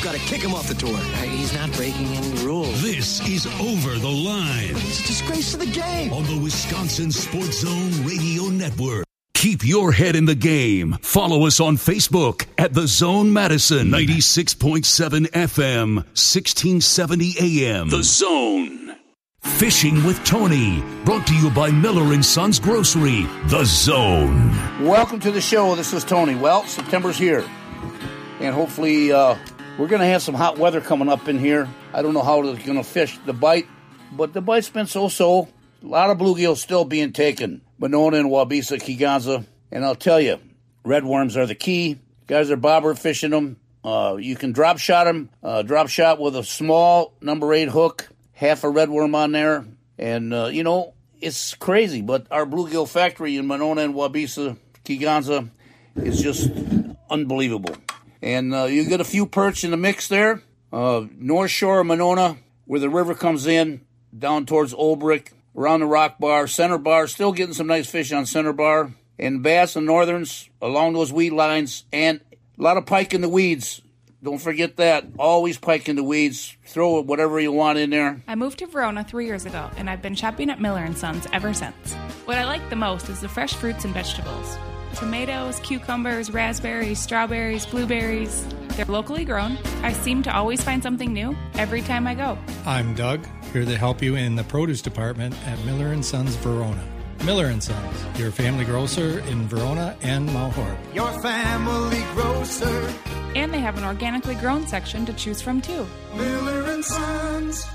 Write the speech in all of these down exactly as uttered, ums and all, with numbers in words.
got to kick him off the tour. He's not breaking any rules. This is Over the Line. It's a disgrace to the game. On the Wisconsin Sports Zone Radio Network. Keep your head in the game. Follow us on Facebook at The Zone Madison, ninety-six point seven F M, sixteen seventy A M. The Zone. Fishing with Tony, brought to you by Miller and Sons Grocery. The Zone. Welcome to the show. This is Tony. Well, September's here, and hopefully uh, we're going to have some hot weather coming up in here. I don't know how they're going to fish the bite, but the bite's been so-so. A lot of bluegill still being taken. Monona and Waubesa, Kegonsa. And I'll tell you, red worms are the key. Guys are bobber fishing them. Uh, you can drop shot them. Uh, drop shot with a small number eight hook. Half a red worm on there. And, uh, you know, it's crazy. But our bluegill factory in Monona and Waubesa, Kegonsa is just unbelievable. And uh, you get a few perch in the mix there. Uh, North Shore of Monona, where the river comes in, down towards Old Brick. Around the rock bar, center bar, still getting some nice fish on center bar. And bass and northerns along those weed lines. And a lot of pike in the weeds. Don't forget that. Always pike in the weeds. Throw whatever you want in there. I moved to Verona three years ago, and I've been shopping at Miller and Sons ever since. What I like the most is the fresh fruits and vegetables. Tomatoes, cucumbers, raspberries, strawberries, blueberries. They're locally grown. I seem to always find something new every time I go. I'm Doug, here to help you in the produce department at Miller and Sons Verona. Miller and Sons, your family grocer in Verona and Mount Horeb. Your family grocer. And they have an organically grown section to choose from, too. Miller and Sons.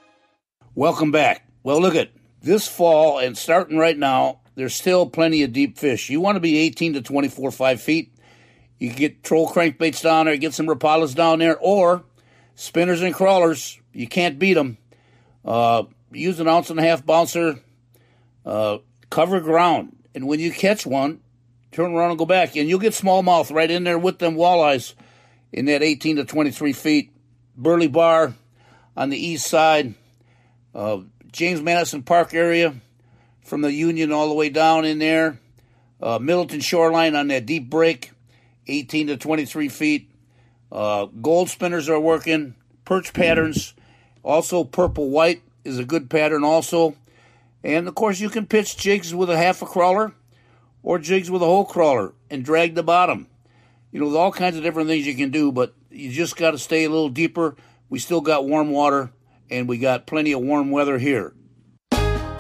Welcome back. Well, look at this fall, and starting right now, there's still plenty of deep fish. You want to be eighteen to twenty-four, five feet. You can get troll crankbaits down there, get some rapalas down there, or spinners and crawlers. You can't beat them. Uh, use an ounce and a half bouncer. Uh, cover ground. And when you catch one, turn around and go back. And you'll get smallmouth right in there with them walleyes in that eighteen to twenty-three feet. Burley Bar on the east side. Uh, James Madison Park area from the Union all the way down in there. Uh, Middleton Shoreline on that deep break, eighteen to twenty-three feet. Uh, gold spinners are working. Perch patterns. Also purple white is a good pattern also. And, of course, you can pitch jigs with a half a crawler or jigs with a whole crawler and drag the bottom. You know, all kinds of different things you can do, but you just got to stay a little deeper. We still got warm water, and we got plenty of warm weather here.